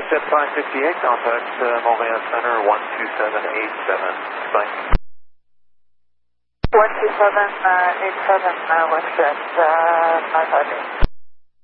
Jet 558, contact Montreal Center 12787. Bye. 12787, WestJet 558.